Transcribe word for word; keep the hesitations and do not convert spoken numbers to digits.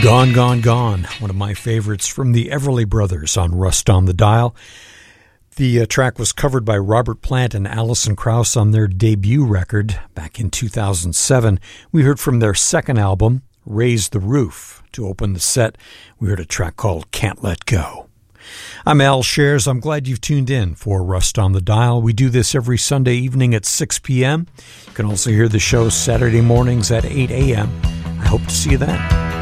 Gone, Gone, Gone, one of my favorites from the Everly Brothers on Rust on the Dial. The uh, track was covered by Robert Plant and Alison Krauss on their debut record back in two thousand seven. We heard from their second album, Raise the Roof. To open the set, we heard a track called Can't Let Go. I'm Al Shares. I'm glad you've tuned in for Rust on the Dial. We do this every Sunday evening at six p.m. You can also hear the show Saturday mornings at eight a.m. I hope to see you then.